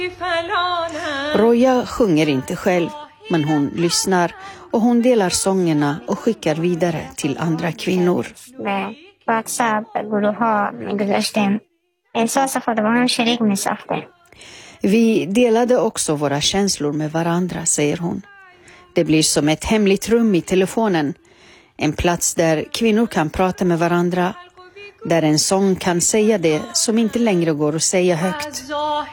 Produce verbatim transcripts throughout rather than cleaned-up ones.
Roja sjunger inte själv, men hon lyssnar och hon delar sångerna och skickar vidare till andra kvinnor. Vi delade också våra känslor med varandra, säger hon. Det blir som ett hemligt rum i telefonen. En plats där kvinnor kan prata med varandra. Där en sång kan säga det som inte längre går att säga högt.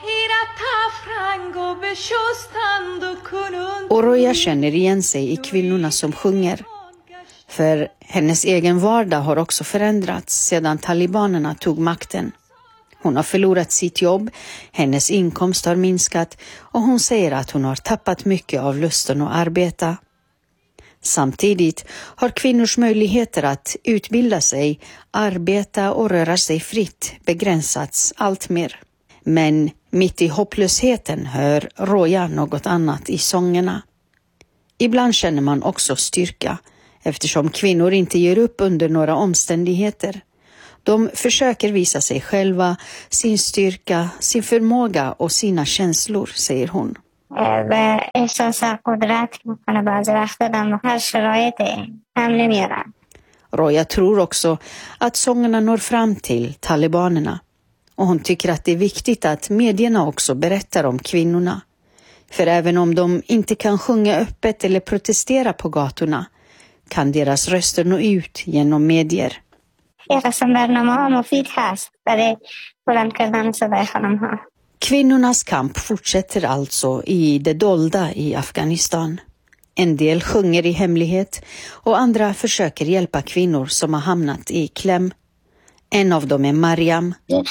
Och Roja känner igen sig i kvinnorna som sjunger. För hennes egen vardag har också förändrats sedan talibanerna tog makten. Hon har förlorat sitt jobb, hennes inkomst har minskat och hon säger att hon har tappat mycket av lusten att arbeta. Samtidigt har kvinnors möjligheter att utbilda sig, arbeta och röra sig fritt begränsats allt mer. Men mitt i hopplösheten hör Roja något annat i sångerna. Ibland känner man också styrka, eftersom kvinnor inte ger upp under några omständigheter. De försöker visa sig själva, sin styrka, sin förmåga och sina känslor, säger hon. Roja tror också att sångerna når fram till talibanerna. Och hon tycker att det är viktigt att medierna också berättar om kvinnorna. För även om de inte kan sjunga öppet eller protestera på gatorna kan deras röster nå ut genom medier. Kvinnornas kamp fortsätter alltså i det dolda i Afghanistan. En del sjunger i hemlighet och andra försöker hjälpa kvinnor som har hamnat i kläm. En av dem är Mariam.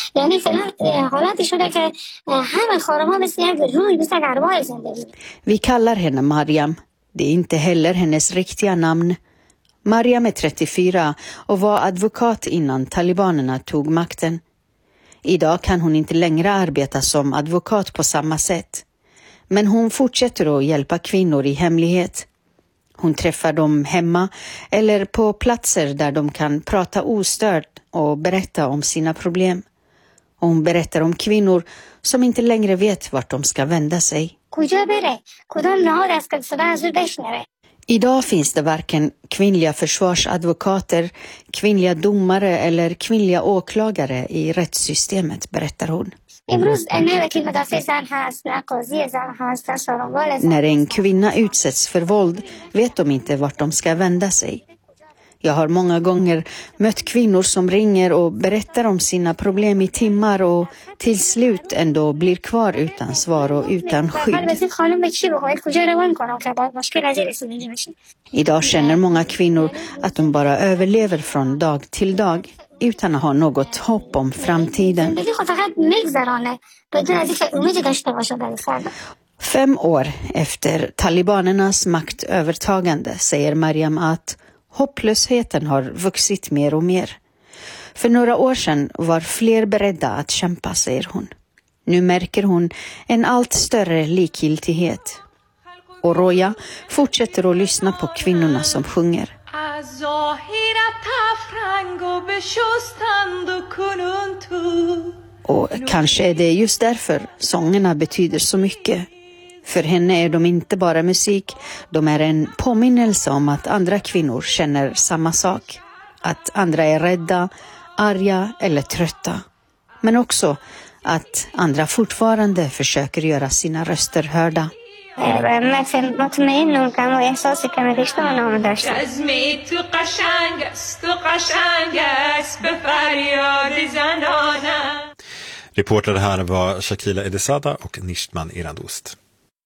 Vi kallar henne Mariam. Det är inte heller hennes riktiga namn. Mariam är trettiofyra och var advokat innan talibanerna tog makten. Idag kan hon inte längre arbeta som advokat på samma sätt. Men hon fortsätter att hjälpa kvinnor i hemlighet. Hon träffar dem hemma eller på platser där de kan prata ostört och berätta om sina problem. Och hon berättar om kvinnor som inte längre vet vart de ska vända sig. Idag finns det varken kvinnliga försvarsadvokater, kvinnliga domare eller kvinnliga åklagare i rättssystemet, berättar hon. När en kvinna utsätts för våld vet de inte vart de ska vända sig. Jag har många gånger mött kvinnor som ringer och berättar om sina problem i timmar och till slut ändå blir kvar utan svar och utan skydd. Idag känner många kvinnor att de bara överlever från dag till dag utan att ha något hopp om framtiden. Fem år efter talibanernas maktövertagande säger Mariam att hopplösheten har vuxit mer och mer. För några år sedan var fler beredda att kämpa, säger hon. Nu märker hon en allt större likgiltighet. Och Roja fortsätter att lyssna på kvinnorna som sjunger. Och kanske är det just därför sångerna betyder så mycket. För henne är de inte bara musik, de är en påminnelse om att andra kvinnor känner samma sak. Att andra är rädda, arga eller trötta. Men också att andra fortfarande försöker göra sina röster hörda. Reportare här var Shakila Edesada och Nishtman Irandost.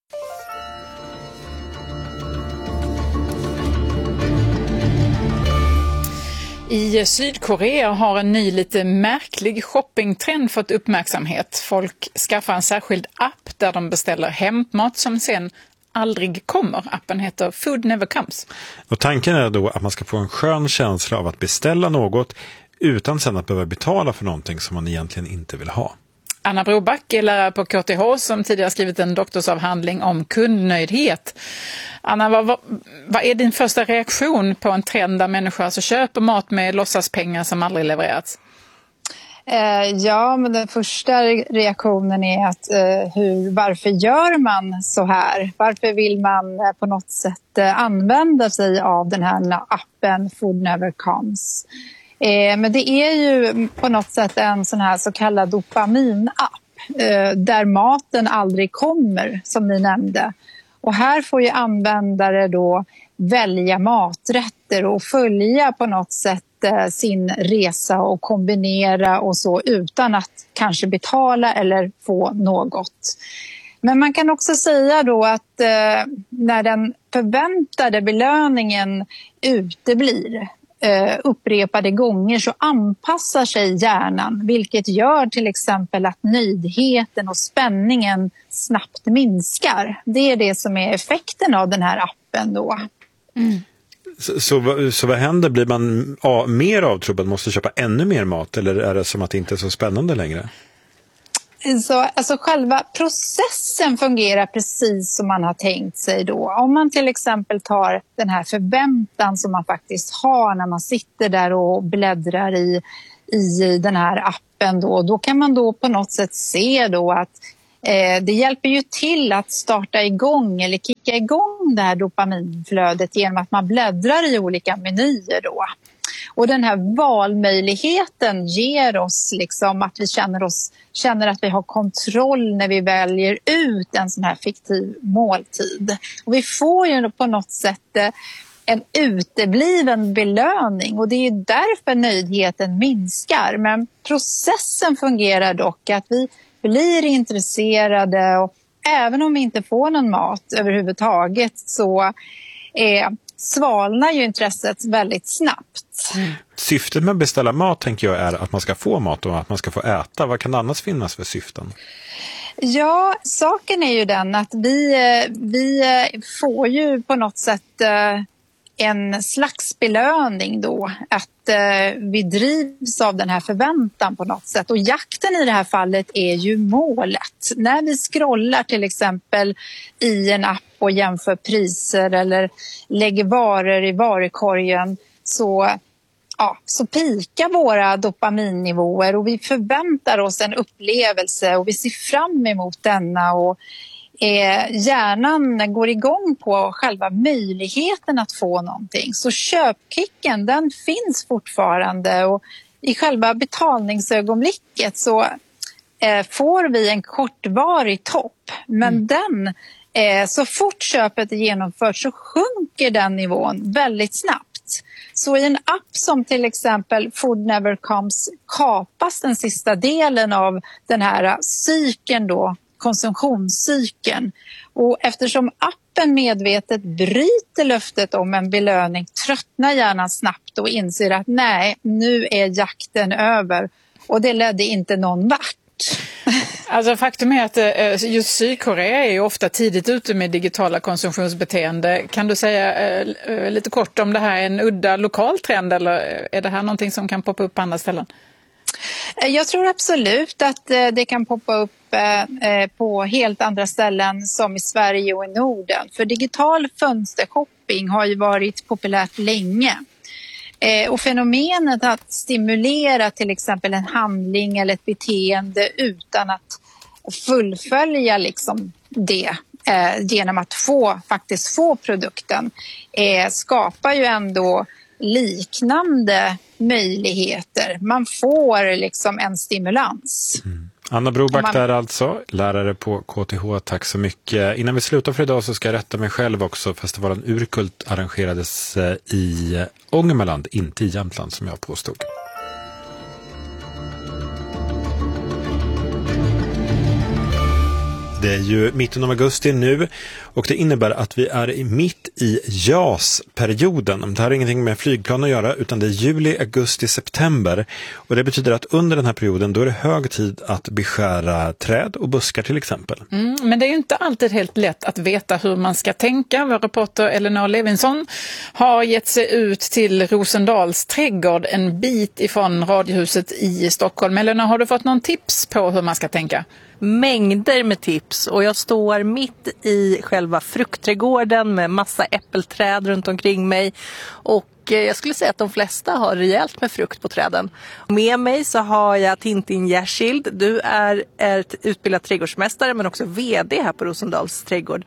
I Sydkorea har en ny lite märklig shoppingtrend fått uppmärksamhet. Folk skaffar en särskild app där de beställer hämtmat som sen aldrig kommer. Appen heter Food Never Comes. Och tanken är då att man ska få en skön känsla av att beställa något utan sen att behöva betala för någonting som man egentligen inte vill ha. Anna Broback är lärare på K T H som tidigare skrivit en doktorsavhandling om kundnöjdhet. Anna, vad, vad, vad är din första reaktion på en trend där människor alltså köper mat med låtsaspengar som aldrig levererats? Eh, ja, men den första reaktionen är att eh, hur, varför gör man så här? Varför vill man eh, på något sätt eh, använda sig av den här appen Food Never Comes? Eh, men det är ju på något sätt en sån här så kallad dopaminapp eh, där maten aldrig kommer, som ni nämnde. Och här får ju användare då välja maträtter och följa på något sätt sin resa och kombinera och så utan att kanske betala eller få något. Men man kan också säga då att eh, när den förväntade belöningen uteblir eh, upprepade gånger så anpassar sig hjärnan, vilket gör till exempel att nöjdheten och spänningen snabbt minskar. Det är det som är effekten av den här appen då. Mm. Så, så, så vad händer? Blir man ja, mer avtrubbad, måste köpa ännu mer mat, eller är det som att det inte är så spännande längre? Så, alltså själva processen fungerar precis som man har tänkt sig då. Om man till exempel tar den här förväntan som man faktiskt har när man sitter där och bläddrar i, i den här appen då, då kan man då på något sätt se då att Eh, det hjälper ju till att starta igång eller kicka igång det här dopaminflödet genom att man bläddrar i olika menyer då. Och den här valmöjligheten ger oss liksom att vi känner, oss, känner att vi har kontroll när vi väljer ut en sån här fiktiv måltid. Och vi får ju på något sätt eh, en utebliven belöning och det är därför nöjdheten minskar. Men processen fungerar dock att vi blir intresserade och även om vi inte får någon mat överhuvudtaget så eh, svalnar ju intresset väldigt snabbt. Mm. Syftet med att beställa mat tänker jag är att man ska få mat och att man ska få äta. Vad kan det annars finnas för syften? Ja, saken är ju den att vi, vi får ju på något sätt en slags belöning då, att eh, vi drivs av den här förväntan på något sätt. Och jakten i det här fallet är ju målet. När vi scrollar till exempel i en app och jämför priser eller lägger varor i varukorgen så, ja, så pikar våra dopaminnivåer och vi förväntar oss en upplevelse och vi ser fram emot denna och Eh, hjärnan går igång på själva möjligheten att få någonting. Så köpkicken, den finns fortfarande och i själva betalningsögonblicket så eh, får vi en kortvarig topp. Men mm. den, eh, så fort köpet är genomfört så sjunker den nivån väldigt snabbt. Så i en app som till exempel Food Never Comes kapas den sista delen av den här cykeln då, konsumtionscykeln. Och eftersom appen medvetet bryter löftet om en belöning tröttnar hjärnan snabbt och inser att nej, nu är jakten över. Och det ledde inte någon vart. Alltså faktum är att just Sydkorea är ju ofta tidigt ute med digitala konsumtionsbeteende. Kan du säga eh, lite kort om det här är en udda lokal trend eller är det här någonting som kan poppa upp på andra ställen? Jag tror absolut att det kan poppa upp på helt andra ställen som i Sverige och i Norden. För digital fönstershopping har ju varit populärt länge. Och fenomenet att stimulera till exempel en handling eller ett beteende utan att fullfölja liksom det genom att få, faktiskt få produkten skapar ju ändå liknande möjligheter. Man får liksom en stimulans. Mm. Anna Broback man... där alltså, lärare på K T H. Tack så mycket. Innan vi slutar för idag så ska jag rätta mig själv också. Festivalen Urkult arrangerades i Ångermanland, inte i Jämtland som jag påstod. Det är ju mitten av augusti nu och det innebär att vi är mitt i J A S-perioden. Det här har ingenting med flygplan att göra utan det är juli, augusti, september. Och det betyder att under den här perioden då är det hög tid att beskära träd och buskar till exempel. Mm, men det är ju inte alltid helt lätt att veta hur man ska tänka. Vår reporter Elinor Levinson har gett sig ut till Rosendals trädgård en bit ifrån Radiohuset i Stockholm. Elinor, har du fått någon tips på hur man ska tänka? Mängder med tips och jag står mitt i själva själva fruktträdgården med massa äppelträd runt omkring mig. Och jag skulle säga att de flesta har rejält med frukt på träden. Med mig så har jag Tintin Jersild. Du är, är utbildad trädgårdsmästare men också vd här på Rosendals trädgård.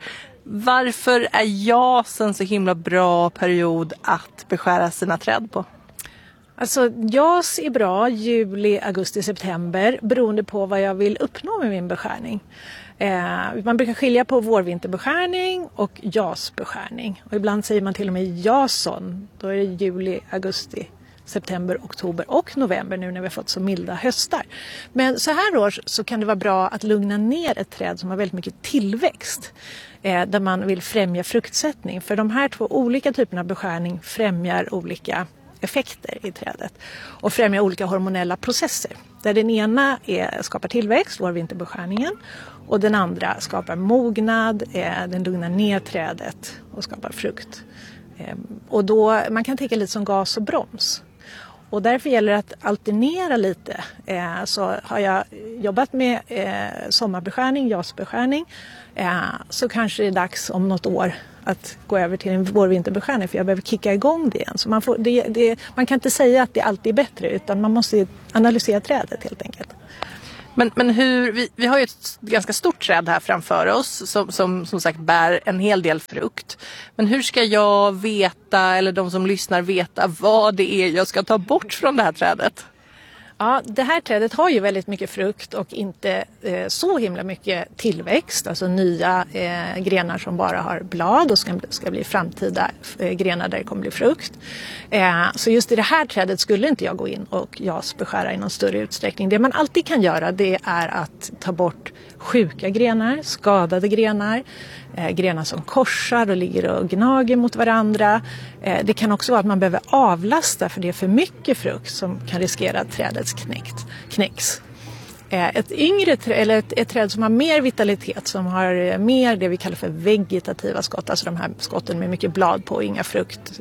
Varför är jas en så himla bra period att beskära sina träd på? Alltså jas är bra juli, augusti, september beroende på vad jag vill uppnå med min beskärning. Eh, man brukar skilja på vårvinterbeskärning och jasbeskärning. Och ibland säger man till och med jason. Då är det juli, augusti, september, oktober och november nu när vi har fått så milda höstar. Men så här års så kan det vara bra att lugna ner ett träd som har väldigt mycket tillväxt. Eh, där man vill främja fruktsättning. För de här två olika typerna av beskärning främjar olika effekter i trädet och främjar olika hormonella processer. Där den ena är, skapar tillväxt, vårvinterbeskärningen, och den andra skapar mognad, eh, den lugnar ner trädet och skapar frukt. Eh, och då, man kan tänka lite som gas och broms. Och därför gäller det att alternera lite. Eh, så har jag jobbat med eh, sommarbeskärning, jasbeskärning, eh, så kanske det är dags om något år att gå över till en vårvinterbeskärning, för jag behöver kicka igång det igen. Så man, får, det, det, man kan inte säga att det alltid är bättre, utan man måste analysera trädet helt enkelt. Men, men hur, vi, vi har ju ett ganska stort träd här framför oss som, som som sagt bär en hel del frukt. Men hur ska jag veta, eller de som lyssnar veta, vad det är jag ska ta bort från det här trädet? Ja, det här trädet har ju väldigt mycket frukt och inte eh, så himla mycket tillväxt. Alltså nya eh, grenar som bara har blad och ska, ska bli framtida eh, grenar där det kommer bli frukt. Eh, så just i det här trädet skulle inte jag gå in och jasbeskära i någon större utsträckning. Det man alltid kan göra, det är att ta bort sjuka grenar, skadade grenar, eh, grenar som korsar och ligger och gnager mot varandra. Eh, det kan också vara att man behöver avlasta för det är för mycket frukt som kan riskera att trädets knäckt, knäcks. Eh, ett yngre trä, eller ett, ett träd som har mer vitalitet, som har eh, mer det vi kallar för vegetativa skott, alltså de här skotten med mycket blad på och inga frukt.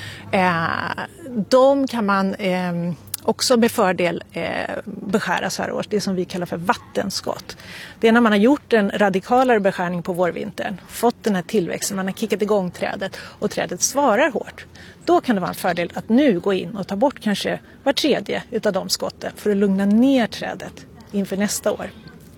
Eh, de kan man eh, också med fördel eh, beskära så här års. Det som vi kallar för vattenskott. Det är när man har gjort en radikalare beskärning på vårvintern, fått den här tillväxten, man har kickat igång trädet och trädet svarar hårt. Då kan det vara en fördel att nu gå in och ta bort kanske var tredje utav de skotten för att lugna ner trädet inför nästa år.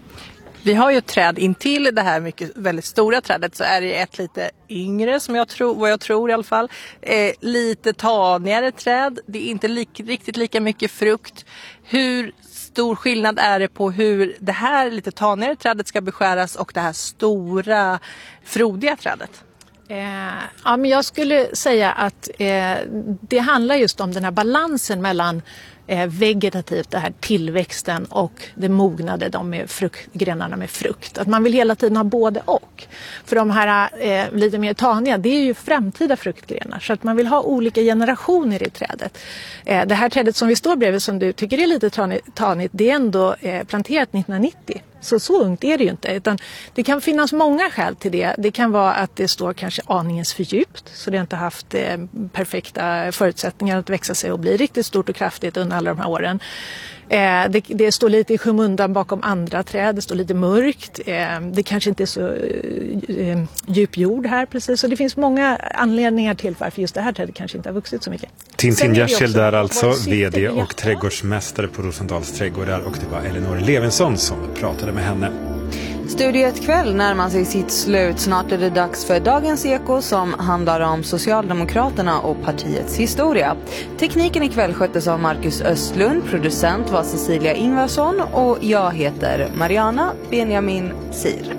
Vi har ju ett träd intill det här mycket, väldigt stora trädet, så är det ett lite yngre, som jag tror, vad jag tror i alla fall. Eh, lite tanigare träd, det är inte lik, riktigt lika mycket frukt. Hur stor skillnad är det på hur det här lite tanigare trädet ska beskäras och det här stora frodiga trädet? Eh, ja, men jag skulle säga att eh, det handlar just om den här balansen mellan eh, vegetativt, det här tillväxten, och det mognade, de med frukt, grenarna med frukt. Att man vill hela tiden ha både och. För de här eh, lite mer taniga, det är ju framtida fruktgrenar. Så att man vill ha olika generationer i trädet. Eh, det här trädet som vi står bredvid, som du tycker är lite tanigt, det är ändå eh, planterat nittonhundranittio. Så så ungt är det ju inte, utan det kan finnas många skäl till det. Det kan vara att det står kanske aningens för djupt, så det har inte haft eh, perfekta förutsättningar att växa sig och bli riktigt stort och kraftigt under alla de här åren. Eh, det, det står lite i skymundan bakom andra träd, det står lite mörkt, eh, det kanske inte är så eh, djup jord här precis. Så det finns många anledningar till varför just det här trädet kanske inte har vuxit så mycket. Tintin Jersild där alltså, vd och trädgårdsmästare på Rosendals trädgårdar, och det var Elinor Levinson som pratade med henne. Studio ett kväll närmar sig sitt slut. Snart är det dags för dagens Eko som handlar om Socialdemokraterna och partiets historia. Tekniken ikväll sköttes av Marcus Östlund, producent var Cecilia Ingvarsson och jag heter Mariana Benjamin Sir.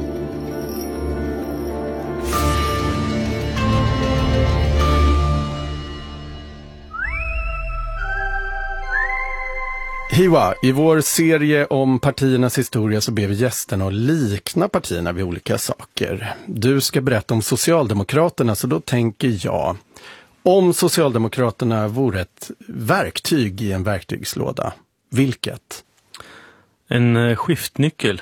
Hiwa, i vår serie om partiernas historia så ber vi gästerna att likna partierna vid olika saker. Du ska berätta om Socialdemokraterna, så då tänker jag, om Socialdemokraterna vore ett verktyg i en verktygslåda, vilket? En skiftnyckel.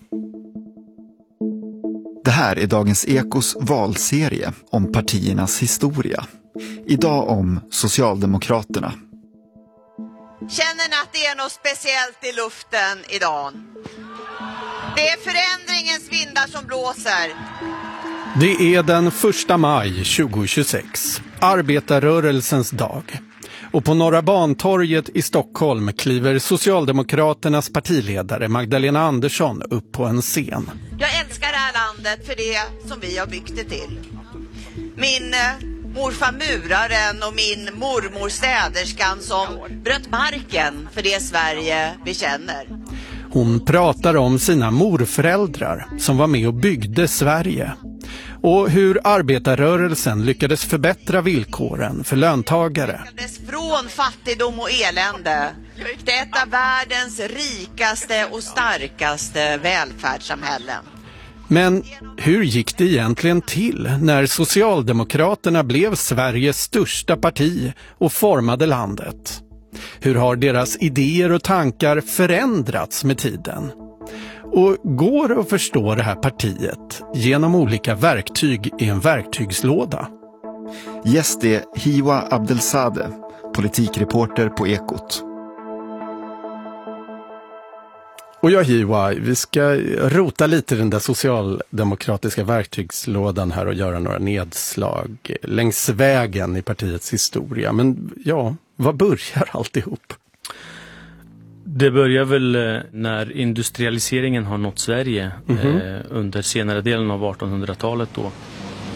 Det här är Dagens Ekos valserie om partiernas historia. Idag om Socialdemokraterna. Känner ni att det är något speciellt i luften idag? Det är förändringens vindar som blåser. Det är den första maj tjugohundratjugosex, arbetarrörelsens dag. Och på Norra Bantorget i Stockholm kliver Socialdemokraternas partiledare Magdalena Andersson upp på en scen. Jag älskar det här landet för det som vi har byggt det till. Min eh, morfar muraren och min mormor städerskan som bröt marken för det Sverige vi känner. Hon pratar om sina morföräldrar som var med och byggde Sverige. Och hur arbetarrörelsen lyckades förbättra villkoren för löntagare. Från fattigdom och elände till ett av världens rikaste och starkaste välfärdssamhällen. Men hur gick det egentligen till när Socialdemokraterna blev Sveriges största parti och formade landet? Hur har deras idéer och tankar förändrats med tiden? Och går det att förstå det här partiet genom olika verktyg i en verktygslåda? Gäst är Hiwa Abdelsadeh, politikreporter på Ekot. Och jag Hiwa, vi ska rota lite i den där socialdemokratiska verktygslådan här och göra några nedslag längs vägen i partiets historia. Men ja, vad börjar alltihop? Det börjar väl när industrialiseringen har nått Sverige mm-hmm. eh, under senare delen av artonhundratalet då.